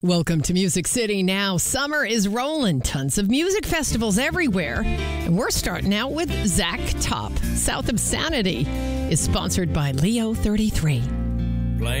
Welcome to Music City now. Summer is rolling. Tons of music festivals everywhere. And we're starting out with Zach Top. South of Sanity is sponsored by Leo 33.